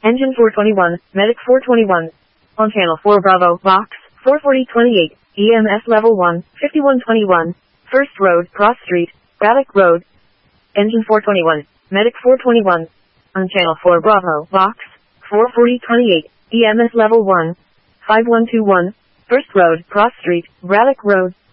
Engine 421, Medic 421. On channel 4 Bravo, box, 44028, EMS level 1, 5121. First Road, Cross Street, Braddock Road. Engine 421, Medic 421. On channel 4 Bravo, box, 44028, EMS level 1, 5121. First Road, Cross Street, Braddock Road.